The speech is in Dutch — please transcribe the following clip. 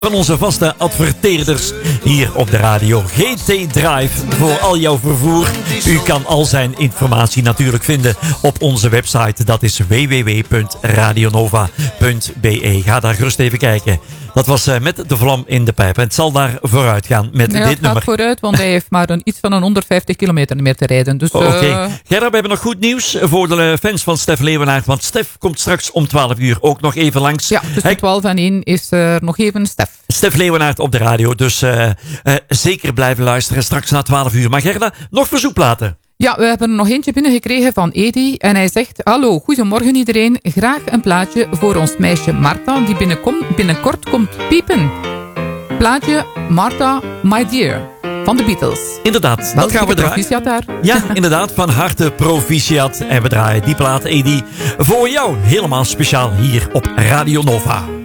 Van onze vaste adverteerders hier op de radio. GT Drive voor al jouw vervoer. U kan al zijn informatie natuurlijk vinden op onze website. Dat is www.radionova.be. Ga daar gerust even kijken. Dat was met de vlam in de pijp. En het zal daar vooruit gaan met dit nummer. Het gaat vooruit, want hij heeft maar iets van een 150 kilometer meer te rijden. Dus, Oké. Gerda, we hebben nog goed nieuws voor de fans van Stef Leeuwenaert. Want Stef komt straks om 12 uur ook nog even langs. Ja, tussen 12 en 1 is er nog even Stef. Stef Leeuwenaert op de radio. Dus zeker blijven luisteren straks na 12 uur. Maar Gerda, nog verzoekplaten. Ja, we hebben er nog eentje binnengekregen van Edi. En hij zegt, hallo, goedemorgen iedereen. Graag een plaatje voor ons meisje Marta, die binnenkort komt piepen. Plaatje Marta, My Dear, van de Beatles. Inderdaad, dat gaan we draaien. Proficiat daar. Ja, inderdaad, van harte proficiat. En we draaien die plaat, Edi, voor jou helemaal speciaal hier op Radio Nova.